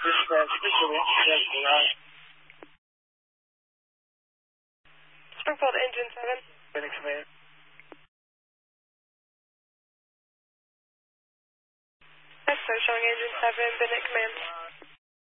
Springfield Engine 7. Bennett Command. Yes, sir, showing Engine 7, Bennett Command.